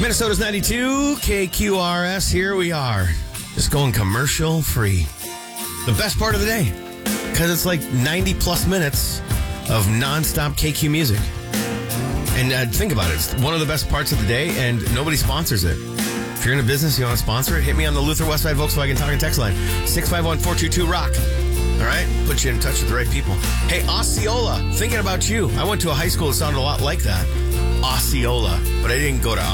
Minnesota's 92, KQRS. Here we are. Just going commercial free. The best part of the day. Because it's like 90 plus minutes of nonstop KQ music. And think about it. It's one of the best parts of the day, and nobody sponsors it. If you're in a business, you want to sponsor it, hit me on the Luther Westside Volkswagen Talk and Text line. 651-422-ROCK. All right? Put you in touch with the right people. Hey, Osceola, thinking about you. I went to a high school that sounded a lot like that. Osceola. But I didn't go to